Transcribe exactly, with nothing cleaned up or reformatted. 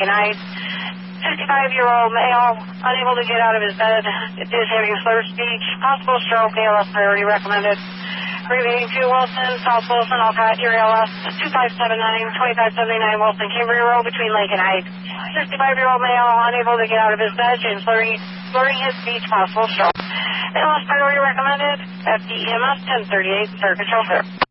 night. fifty-five-year-old male, unable to get out of his bed, is having slurred speech, possible stroke, A L S priority recommended. Breathing to Wilson, South Wilson, Alcott, your A L S, two five seven nine, two five seven nine Wilson, Cambria Road between Lake and Hyde. fifty-five-year-old male, unable to get out of his bed, and slurring, slurring his speech, possible stroke. A L S priority recommended, F D E M S ten thirty-eight, Sir Control, sir.